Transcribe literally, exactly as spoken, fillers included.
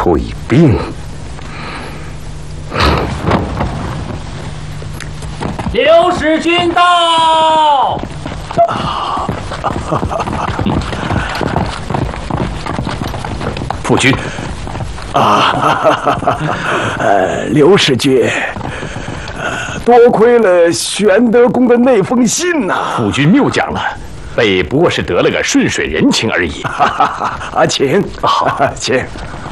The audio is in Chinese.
退兵。 刘使君到。 父君。 啊，呃，刘使君，呃，多亏了玄德公的那封信呐、啊。 父君谬讲了，备不过是得了个顺水人情而已。 啊，请，好，请。